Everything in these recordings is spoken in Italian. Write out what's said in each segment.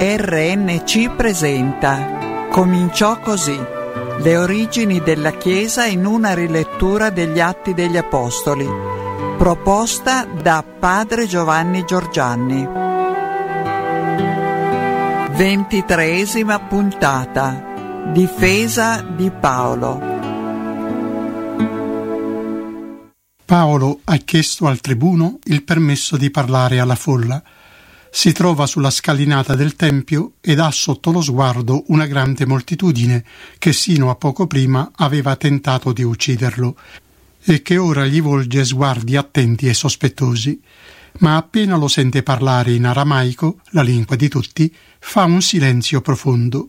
RNC presenta Cominciò così. Le origini della Chiesa in una rilettura degli Atti degli Apostoli, proposta da Padre Giovanni Giorgianni. 23esima puntata. Difesa di Paolo. Paolo ha chiesto al tribuno il permesso di parlare alla folla. Si trova sulla scalinata del Tempio ed ha sotto lo sguardo una grande moltitudine che sino a poco prima aveva tentato di ucciderlo e che ora gli volge sguardi attenti e sospettosi. Ma appena lo sente parlare in aramaico, la lingua di tutti, fa un silenzio profondo.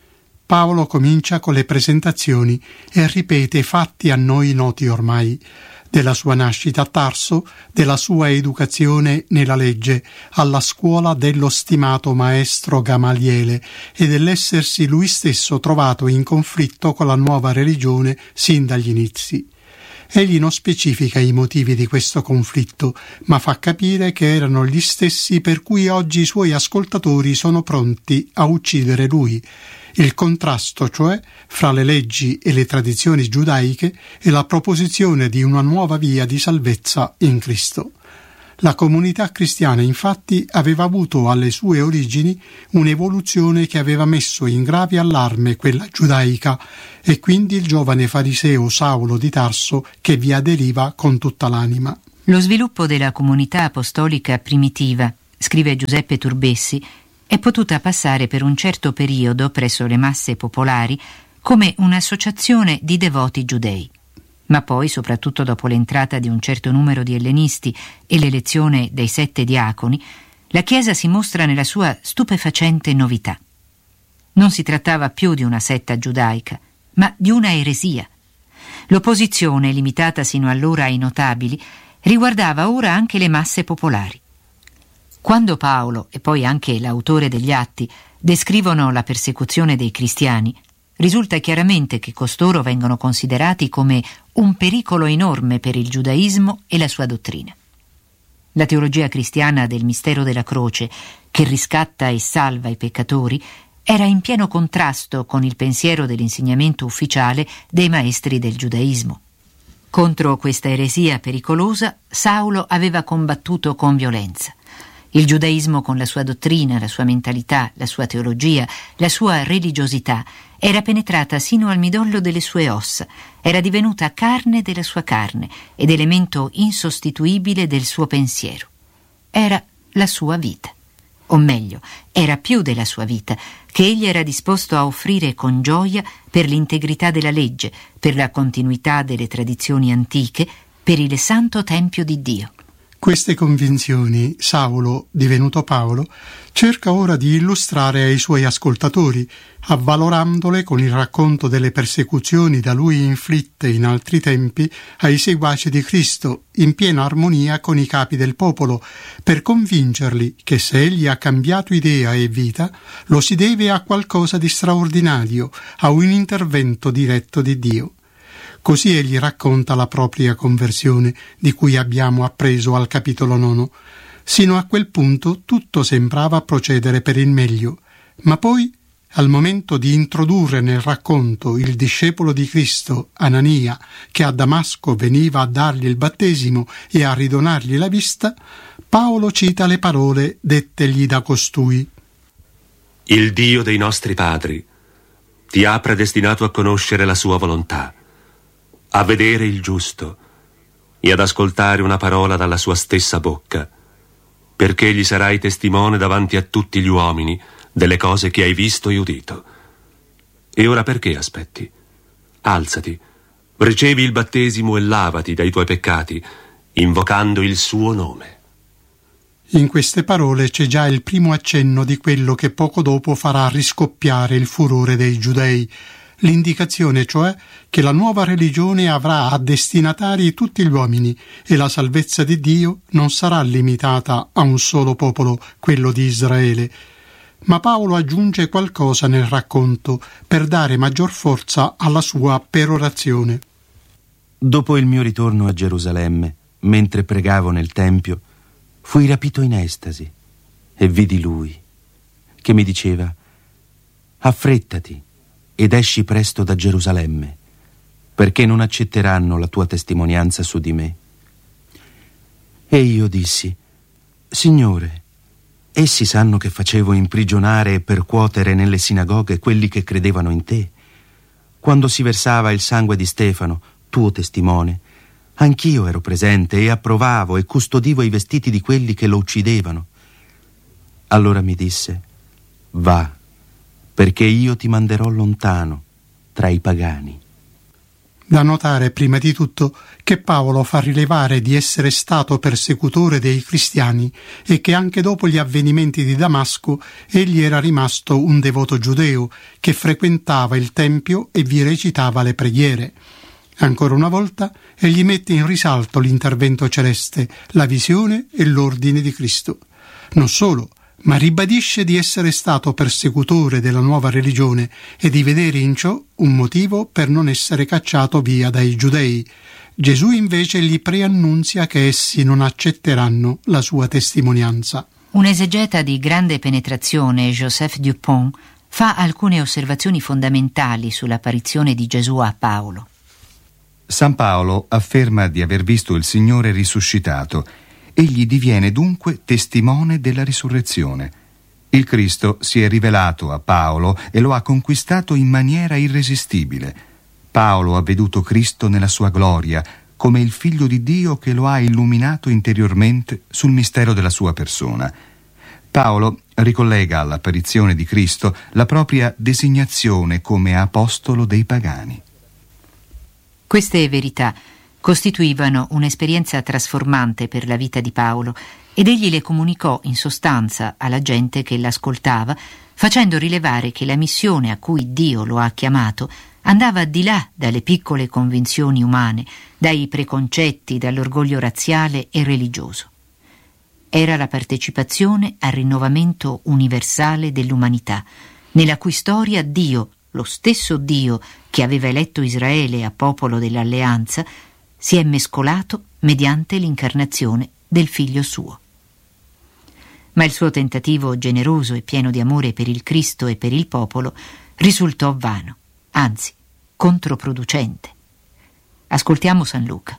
Paolo comincia con le presentazioni e ripete fatti a noi noti ormai, della sua nascita a Tarso, della sua educazione nella legge, alla scuola dello stimato maestro Gamaliele e dell'essersi lui stesso trovato in conflitto con la nuova religione sin dagli inizi. Egli non specifica i motivi di questo conflitto, ma fa capire che erano gli stessi per cui oggi i suoi ascoltatori sono pronti a uccidere lui. Il contrasto, cioè, fra le leggi e le tradizioni giudaiche e la proposizione di una nuova via di salvezza in Cristo. La comunità cristiana, infatti, aveva avuto alle sue origini un'evoluzione che aveva messo in grave allarme quella giudaica e quindi il giovane fariseo Saulo di Tarso che vi aderiva con tutta l'anima. Lo sviluppo della comunità apostolica primitiva, scrive Giuseppe Turbessi, è potuta passare per un certo periodo presso le masse popolari come un'associazione di devoti giudei. Ma poi, soprattutto dopo l'entrata di un certo numero di ellenisti e l'elezione dei 7 diaconi, la Chiesa si mostra nella sua stupefacente novità. Non si trattava più di una setta giudaica, ma di una eresia. L'opposizione, limitata sino allora ai notabili, riguardava ora anche le masse popolari. Quando Paolo, e poi anche l'autore degli Atti, descrivono la persecuzione dei cristiani, risulta chiaramente che costoro vengono considerati come un pericolo enorme per il giudaismo e la sua dottrina. La teologia cristiana del mistero della croce, che riscatta e salva i peccatori, era in pieno contrasto con il pensiero dell'insegnamento ufficiale dei maestri del giudaismo. Contro questa eresia pericolosa, Saulo aveva combattuto con violenza. Il giudaismo, con la sua dottrina, la sua mentalità, la sua teologia, la sua religiosità, era penetrata sino al midollo delle sue ossa, era divenuta carne della sua carne ed elemento insostituibile del suo pensiero. Era la sua vita. O meglio, era più della sua vita, che egli era disposto a offrire con gioia per l'integrità della legge, per la continuità delle tradizioni antiche, per il santo tempio di Dio. Queste convinzioni Saulo, divenuto Paolo, cerca ora di illustrare ai suoi ascoltatori, avvalorandole con il racconto delle persecuzioni da lui inflitte in altri tempi ai seguaci di Cristo, in piena armonia con i capi del popolo, per convincerli che se egli ha cambiato idea e vita, lo si deve a qualcosa di straordinario, a un intervento diretto di Dio. Così egli racconta la propria conversione, di cui abbiamo appreso al capitolo 9. Sino a quel punto tutto sembrava procedere per il meglio, ma poi, al momento di introdurre nel racconto il discepolo di Cristo, Anania, che a Damasco veniva a dargli il battesimo e a ridonargli la vista, Paolo cita le parole dettegli da costui. Il Dio dei nostri padri ti ha predestinato a conoscere la sua volontà, a vedere il giusto e ad ascoltare una parola dalla sua stessa bocca, perché gli sarai testimone davanti a tutti gli uomini delle cose che hai visto e udito. E ora perché aspetti? Alzati, ricevi il battesimo e lavati dai tuoi peccati, invocando il suo nome. In queste parole c'è già il primo accenno di quello che poco dopo farà riscoppiare il furore dei giudei, l'indicazione cioè che la nuova religione avrà a destinatari tutti gli uomini e la salvezza di Dio non sarà limitata a un solo popolo, quello di Israele. Ma Paolo aggiunge qualcosa nel racconto per dare maggior forza alla sua perorazione. Dopo il mio ritorno a Gerusalemme, mentre pregavo nel Tempio, fui rapito in estasi e vidi lui, che mi diceva: affrettati ed esci presto da Gerusalemme, perché non accetteranno la tua testimonianza su di me. E io dissi: Signore, essi sanno che facevo imprigionare e percuotere nelle sinagoghe quelli che credevano in te. Quando si versava il sangue di Stefano, tuo testimone, anch'io ero presente e approvavo e custodivo i vestiti di quelli che lo uccidevano. Allora mi disse: va, perché io ti manderò lontano tra i pagani. Da notare prima di tutto che Paolo fa rilevare di essere stato persecutore dei cristiani e che anche dopo gli avvenimenti di Damasco egli era rimasto un devoto giudeo che frequentava il tempio e vi recitava le preghiere. Ancora una volta egli mette in risalto l'intervento celeste, la visione e l'ordine di Cristo. Non solo, ma ribadisce di essere stato persecutore della nuova religione e di vedere in ciò un motivo per non essere cacciato via dai giudei. Gesù invece gli preannunzia che essi non accetteranno la sua testimonianza. Un esegeta di grande penetrazione, Joseph Dupont, fa alcune osservazioni fondamentali sull'apparizione di Gesù a Paolo. San Paolo afferma di aver visto il Signore risuscitato. Egli diviene dunque testimone della risurrezione. Il Cristo si è rivelato a Paolo e lo ha conquistato in maniera irresistibile. Paolo ha veduto Cristo nella sua gloria, come il Figlio di Dio che lo ha illuminato interiormente sul mistero della sua persona. Paolo ricollega all'apparizione di Cristo la propria designazione come apostolo dei pagani. Queste verità costituivano un'esperienza trasformante per la vita di Paolo ed egli le comunicò in sostanza alla gente che l'ascoltava, facendo rilevare che la missione a cui Dio lo ha chiamato andava di là dalle piccole convinzioni umane, dai preconcetti, dall'orgoglio razziale e religioso. Era la partecipazione al rinnovamento universale dell'umanità, nella cui storia Dio, lo stesso Dio che aveva eletto Israele a popolo dell'alleanza, si è mescolato mediante l'incarnazione del figlio suo. Ma il suo tentativo generoso e pieno di amore per il Cristo e per il popolo risultò vano, anzi controproducente. Ascoltiamo San Luca.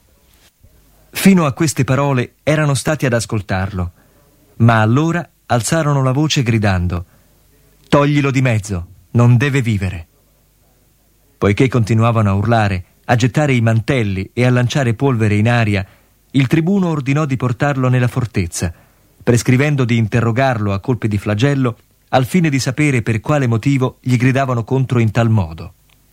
Fino a queste parole erano stati ad ascoltarlo, ma allora alzarono la voce gridando: toglilo di mezzo, non deve vivere. Poiché continuavano a urlare, a gettare i mantelli e a lanciare polvere in aria, il tribuno ordinò di portarlo nella fortezza, prescrivendo di interrogarlo a colpi di flagello al fine di sapere per quale motivo gli gridavano contro in tal modo.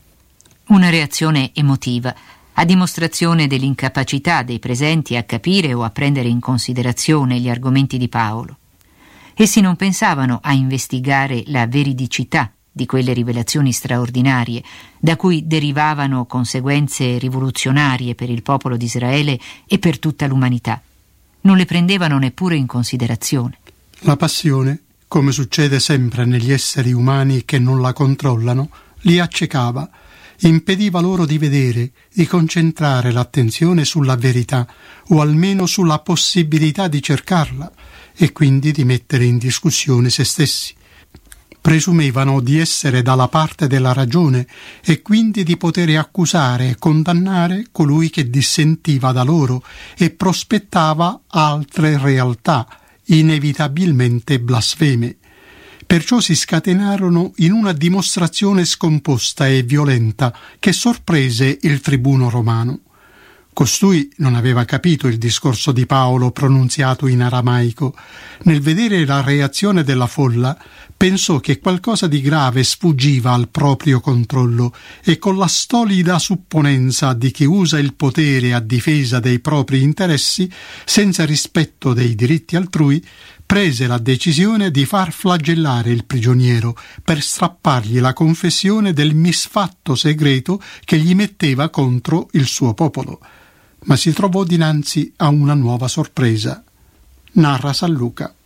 Una reazione emotiva, a dimostrazione dell'incapacità dei presenti a capire o a prendere in considerazione gli argomenti di Paolo. Essi non pensavano a investigare la veridicità di quelle rivelazioni straordinarie, da cui derivavano conseguenze rivoluzionarie per il popolo di Israele e per tutta l'umanità. Non le prendevano neppure in considerazione. La passione, come succede sempre negli esseri umani che non la controllano, li accecava, impediva loro di vedere, di concentrare l'attenzione sulla verità, o almeno sulla possibilità di cercarla, e quindi di mettere in discussione se stessi. Presumevano di essere dalla parte della ragione e quindi di poter accusare e condannare colui che dissentiva da loro e prospettava altre realtà, inevitabilmente blasfeme. Perciò si scatenarono in una dimostrazione scomposta e violenta che sorprese il tribuno romano. Costui non aveva capito il discorso di Paolo pronunziato in aramaico. Nel vedere la reazione della folla, pensò che qualcosa di grave sfuggiva al proprio controllo e con la stolida supponenza di chi usa il potere a difesa dei propri interessi, senza rispetto dei diritti altrui, prese la decisione di far flagellare il prigioniero per strappargli la confessione del misfatto segreto che gli metteva contro il suo popolo. Ma si trovò dinanzi a una nuova sorpresa. Narra San Luca.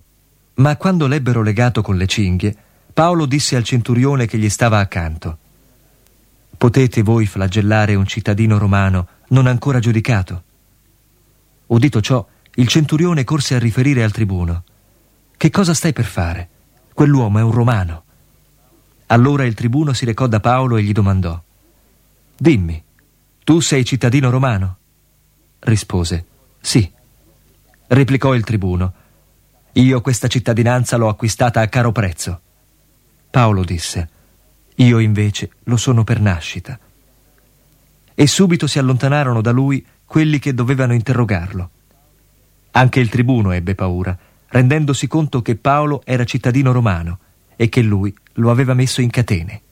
Ma quando l'ebbero legato con le cinghie, Paolo disse al centurione che gli stava accanto: potete voi flagellare un cittadino romano non ancora giudicato? Udito ciò, il centurione corse a riferire al tribuno: che cosa stai per fare? Quell'uomo è un romano. Allora il tribuno si recò da Paolo e gli domandò: «Dimmi, tu sei cittadino romano?» Rispose: «Sì». Replicò il tribuno: «Io questa cittadinanza l'ho acquistata a caro prezzo». Paolo disse: «Io invece lo sono per nascita». E subito si allontanarono da lui quelli che dovevano interrogarlo. Anche il tribuno ebbe paura, rendendosi conto che Paolo era cittadino romano e che lui lo aveva messo in catene.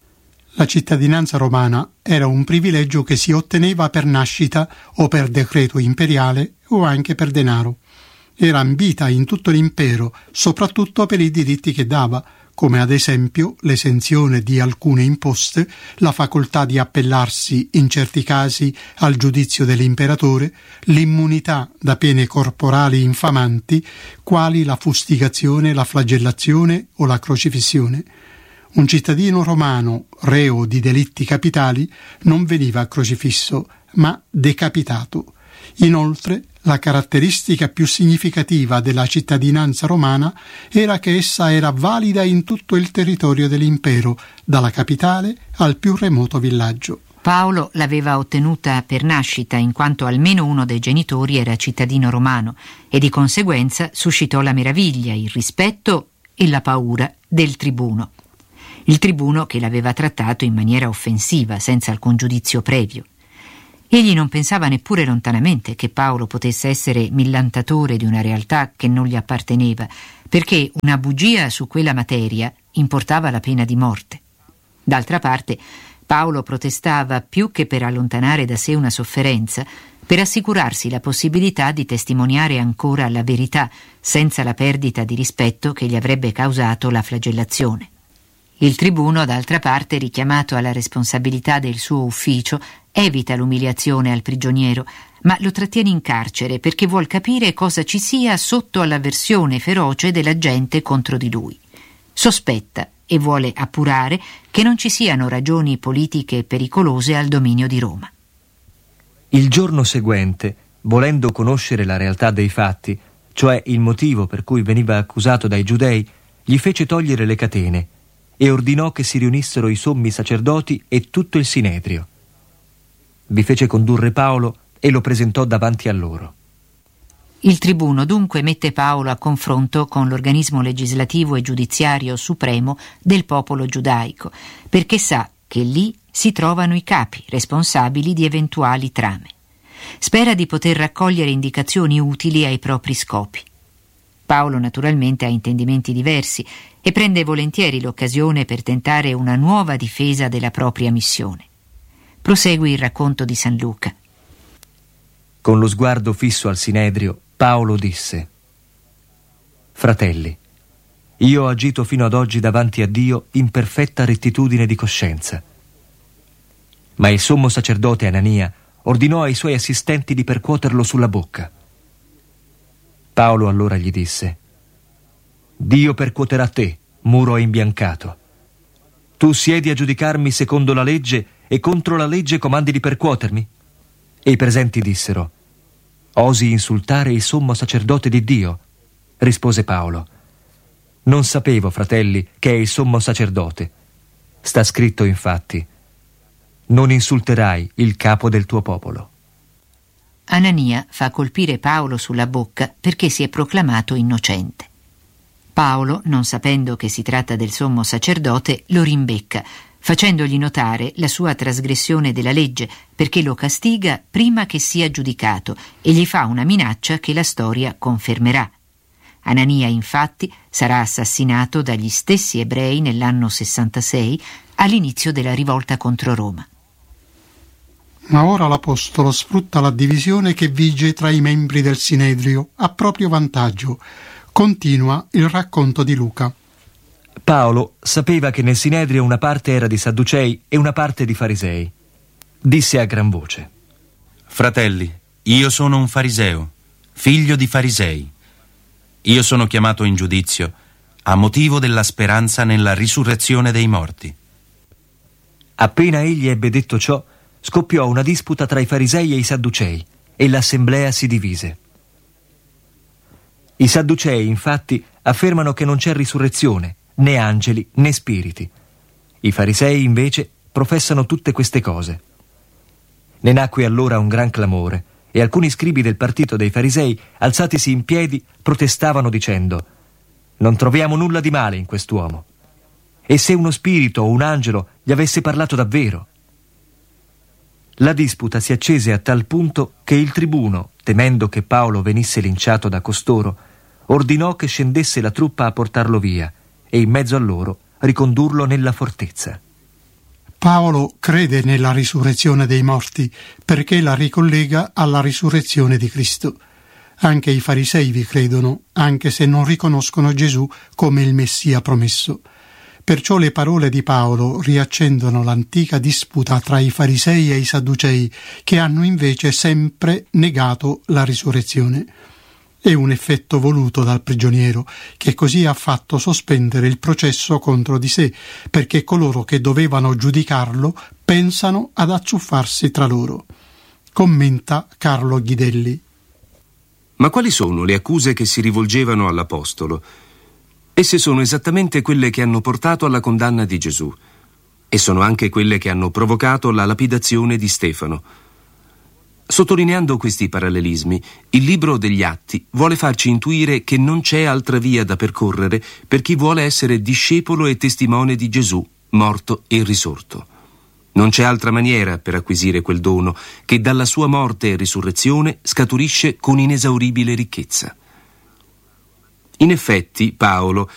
La cittadinanza romana era un privilegio che si otteneva per nascita o per decreto imperiale o anche per denaro. Era ambita in tutto l'impero, soprattutto per i diritti che dava, come ad esempio l'esenzione di alcune imposte, la facoltà di appellarsi in certi casi al giudizio dell'imperatore, l'immunità da pene corporali infamanti, quali la fustigazione, la flagellazione o la crocifissione. Un cittadino romano, reo di delitti capitali, non veniva crocifisso, ma decapitato. Inoltre, la caratteristica più significativa della cittadinanza romana era che essa era valida in tutto il territorio dell'impero, dalla capitale al più remoto villaggio. Paolo l'aveva ottenuta per nascita, in quanto almeno uno dei genitori era cittadino romano, e di conseguenza suscitò la meraviglia, il rispetto e la paura del tribuno. Il tribuno che l'aveva trattato in maniera offensiva, senza alcun giudizio previo. Egli non pensava neppure lontanamente che Paolo potesse essere millantatore di una realtà che non gli apparteneva, perché una bugia su quella materia importava la pena di morte. D'altra parte, Paolo protestava più che per allontanare da sé una sofferenza, per assicurarsi la possibilità di testimoniare ancora la verità, senza la perdita di rispetto che gli avrebbe causato la flagellazione. Il tribuno, d'altra parte, richiamato alla responsabilità del suo ufficio, evita l'umiliazione al prigioniero, ma lo trattiene in carcere perché vuol capire cosa ci sia sotto all'avversione feroce della gente contro di lui. Sospetta e vuole appurare che non ci siano ragioni politiche pericolose al dominio di Roma. Il giorno seguente, volendo conoscere la realtà dei fatti, cioè il motivo per cui veniva accusato dai giudei, gli fece togliere le catene e ordinò che si riunissero i sommi sacerdoti e tutto il sinedrio. Vi fece condurre Paolo e lo presentò davanti a loro. Il tribuno dunque mette Paolo a confronto con l'organismo legislativo e giudiziario supremo del popolo giudaico, perché sa che lì si trovano i capi responsabili di eventuali trame. Spera di poter raccogliere indicazioni utili ai propri scopi. Paolo naturalmente ha intendimenti diversi e prende volentieri l'occasione per tentare una nuova difesa della propria missione. Prosegue il racconto di San Luca. Con lo sguardo fisso al sinedrio, Paolo disse: «Fratelli, io ho agito fino ad oggi davanti a Dio in perfetta rettitudine di coscienza». Ma il sommo sacerdote Anania ordinò ai suoi assistenti di percuoterlo sulla bocca. Paolo allora gli disse: «Dio percuoterà te, muro imbiancato. Tu siedi a giudicarmi secondo la legge e contro la legge comandi di percuotermi?» E i presenti dissero: «Osi insultare il sommo sacerdote di Dio?» Rispose Paolo: «Non sapevo, fratelli, che è il sommo sacerdote. Sta scritto infatti: non insulterai il capo del tuo popolo». Anania fa colpire Paolo sulla bocca perché si è proclamato innocente. Paolo, non sapendo che si tratta del sommo sacerdote, lo rimbecca, facendogli notare la sua trasgressione della legge, perché lo castiga prima che sia giudicato e gli fa una minaccia che la storia confermerà. Anania, infatti, sarà assassinato dagli stessi ebrei nell'anno 66, all'inizio della rivolta contro Roma. Ma ora l'Apostolo sfrutta la divisione che vige tra i membri del Sinedrio a proprio vantaggio. Continua il racconto di Luca. Paolo sapeva che nel Sinedrio una parte era di Sadducei e una parte di Farisei. Disse a gran voce: «Fratelli, io sono un fariseo, figlio di farisei. Io sono chiamato in giudizio a motivo della speranza nella risurrezione dei morti». Appena egli ebbe detto ciò, scoppiò una disputa tra i farisei e i sadducei e l'assemblea si divise. I sadducei, infatti, affermano che non c'è risurrezione né angeli né spiriti. I farisei invece professano tutte queste cose. Ne nacque allora un gran clamore e alcuni scribi del partito dei farisei, alzatisi in piedi, protestavano dicendo: non troviamo nulla di male in quest'uomo. E se uno spirito o un angelo gli avesse parlato davvero? La disputa si accese a tal punto che il tribuno, temendo che Paolo venisse linciato da costoro, ordinò che scendesse la truppa a portarlo via e in mezzo a loro ricondurlo nella fortezza. Paolo crede nella risurrezione dei morti perché la ricollega alla risurrezione di Cristo. Anche i farisei vi credono, anche se non riconoscono Gesù come il Messia promesso. Perciò le parole di Paolo riaccendono l'antica disputa tra i farisei e i sadducei, che hanno invece sempre negato la risurrezione. È un effetto voluto dal prigioniero, che così ha fatto sospendere il processo contro di sé, perché coloro che dovevano giudicarlo pensano ad azzuffarsi tra loro. Commenta Carlo Ghidelli. Ma quali sono le accuse che si rivolgevano all'Apostolo? Esse sono esattamente quelle che hanno portato alla condanna di Gesù, e sono anche quelle che hanno provocato la lapidazione di Stefano. Sottolineando questi parallelismi, il libro degli Atti vuole farci intuire che non c'è altra via da percorrere per chi vuole essere discepolo e testimone di Gesù, morto e risorto. Non c'è altra maniera per acquisire quel dono che dalla sua morte e risurrezione scaturisce con inesauribile ricchezza. In effetti, Paolo,